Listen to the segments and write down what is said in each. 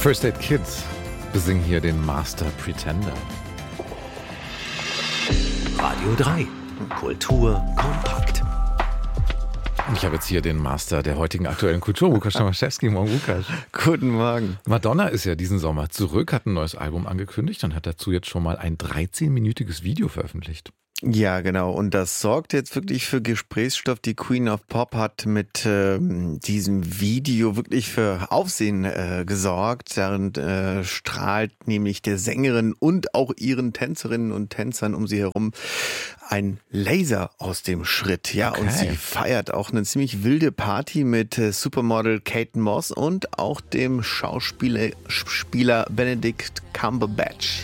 First Aid Kids besingen hier den Master Pretender. Radio 3. Kultur kompakt. Und ich habe jetzt hier den Master der heutigen aktuellen Kultur, Łukasz Tomaszewski. Morgen, Łukasz. Guten Morgen. Madonna ist ja diesen Sommer zurück, hat ein neues Album angekündigt und hat dazu jetzt schon mal ein 13-minütiges Video veröffentlicht. Ja, genau. Und das sorgt jetzt wirklich für Gesprächsstoff. Die Queen of Pop hat mit diesem Video wirklich für Aufsehen gesorgt. Darin strahlt nämlich der Sängerin und auch ihren Tänzerinnen und Tänzern um sie herum ein Laser aus dem Schritt. Ja, okay. Und sie feiert auch eine ziemlich wilde Party mit Supermodel Kate Moss und auch dem Schauspieler Benedict Cumberbatch.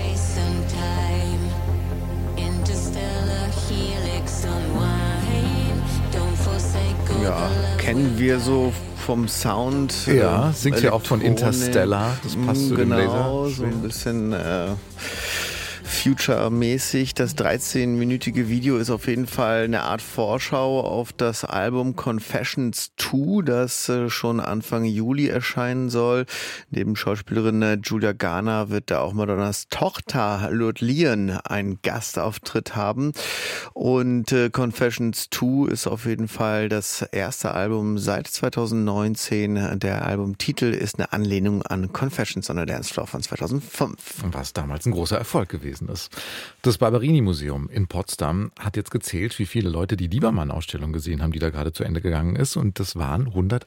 Ja, kennen wir so vom Sound. Ja, singt ja auch von Interstellar. Das passt zu dem Laser. Genau, so ein bisschen Future-mäßig. Das 13-minütige Video ist auf jeden Fall eine Art Vorschau auf das Album Confessions 2, das schon Anfang Juli erscheinen soll. Neben Schauspielerin Julia Garner wird da auch Madonnas Tochter Lord Leon einen Gastauftritt haben. Und Confessions 2 ist auf jeden Fall das erste Album seit 2019. Der Albumtitel ist eine Anlehnung an Confessions on a Dance Floor von 2005. Was damals ein großer Erfolg gewesen ist. Das Barberini-Museum in Potsdam hat jetzt gezählt, wie viele Leute die Liebermann-Ausstellung gesehen haben, die da gerade zu Ende gegangen ist. Und das waren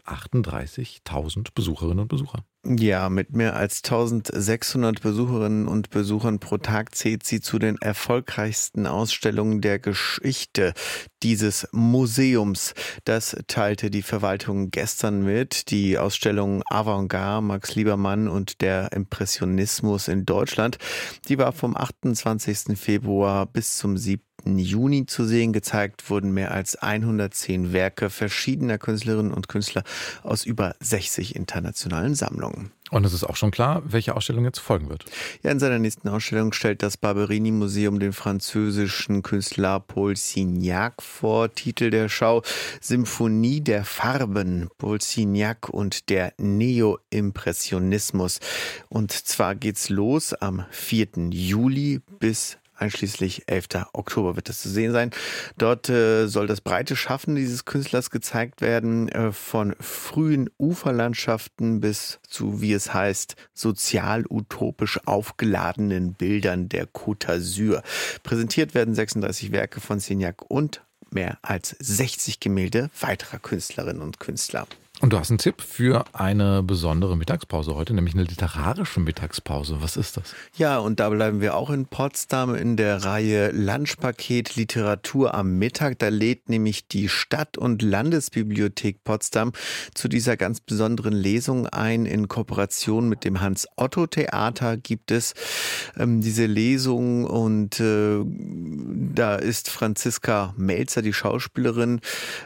138.000 Besucherinnen und Besucher. Ja, mit mehr als 1600 Besucherinnen und Besuchern pro Tag zählt sie zu den erfolgreichsten Ausstellungen der Geschichte dieses Museums. Das teilte die Verwaltung gestern mit. Die Ausstellung Avantgarde, Max Liebermann und der Impressionismus in Deutschland, die war vom 28. Februar bis zum 7. Juni zu sehen. Gezeigt wurden mehr als 110 Werke verschiedener Künstlerinnen und Künstler aus über 60 internationalen Sammlungen. Und es ist auch schon klar, welche Ausstellung jetzt folgen wird. Ja, in seiner nächsten Ausstellung stellt das Barberini-Museum den französischen Künstler Paul Signac vor. Titel der Schau: Symphonie der Farben, Paul Signac und der Neo-Impressionismus. Und zwar geht's los am 4. Juli bis einschließlich 11. Oktober wird das zu sehen sein. Dort soll das breite Schaffen dieses Künstlers gezeigt werden, von frühen Uferlandschaften bis zu, wie es heißt, sozial-utopisch aufgeladenen Bildern der Côte d'Azur. Präsentiert werden 36 Werke von Signac und mehr als 60 Gemälde weiterer Künstlerinnen und Künstler. Und du hast einen Tipp für eine besondere Mittagspause heute, nämlich eine literarische Mittagspause. Was ist das? Ja, und da bleiben wir auch in Potsdam in der Reihe Lunchpaket Literatur am Mittag. Da lädt nämlich die Stadt- und Landesbibliothek Potsdam zu dieser ganz besonderen Lesung ein. In Kooperation mit dem Hans-Otto-Theater gibt es diese Lesung und da ist Franziska Melzer, die Schauspielerin,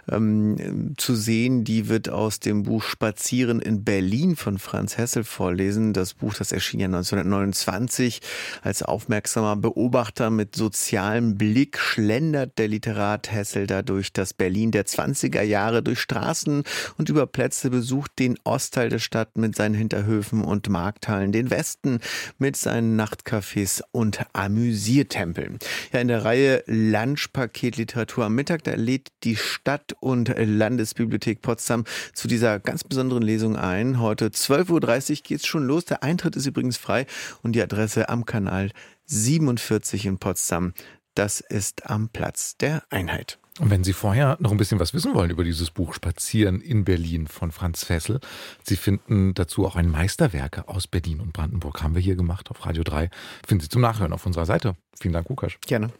zu sehen. Die wird aus dem Buch Spazieren in Berlin von Franz Hessel vorlesen. Das Buch, das erschien ja 1929. Als aufmerksamer Beobachter mit sozialem Blick schlendert der Literat Hessel da durch das Berlin der 20er Jahre, durch Straßen und über Plätze, besucht den Ostteil der Stadt mit seinen Hinterhöfen und Markthallen, den Westen mit seinen Nachtcafés und Amüsiertempeln. Ja, in der Reihe Lunchpaket Literatur am Mittag, da lädt die Stadt- und Landesbibliothek Potsdam zu dieser ganz besonderen Lesung ein. Heute 12.30 Uhr geht's schon los. Der Eintritt ist übrigens frei und die Adresse am Kanal 47 in Potsdam. Das ist am Platz der Einheit. Und wenn Sie vorher noch ein bisschen was wissen wollen über dieses Buch Spazieren in Berlin von Franz Hessel, Sie finden dazu auch ein Meisterwerke aus Berlin und Brandenburg. Haben wir hier gemacht auf Radio 3. Finden Sie zum Nachhören auf unserer Seite. Vielen Dank, Łukasz. Gerne.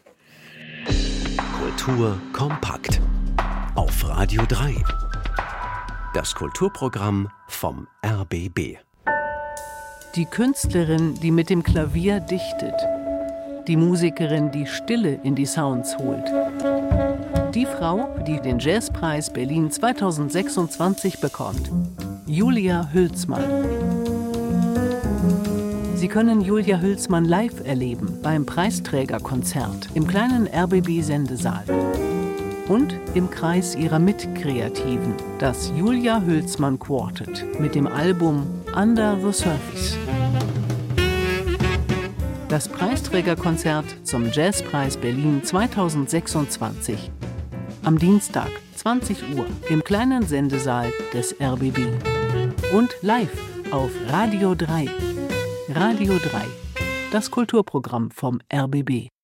Kultur kompakt auf Radio 3. Das Kulturprogramm vom RBB. Die Künstlerin, die mit dem Klavier dichtet. Die Musikerin, die Stille in die Sounds holt. Die Frau, die den Jazzpreis Berlin 2026 bekommt. Julia Hülsmann. Sie können Julia Hülsmann live erleben beim Preisträgerkonzert im kleinen RBB-Sendesaal. Und im Kreis ihrer Mitkreativen, das Julia Hülsmann Quartet mit dem Album Under the Surface. Das Preisträgerkonzert zum Jazzpreis Berlin 2026. Am Dienstag, 20 Uhr, im kleinen Sendesaal des RBB. Und live auf Radio 3. Radio 3, das Kulturprogramm vom RBB.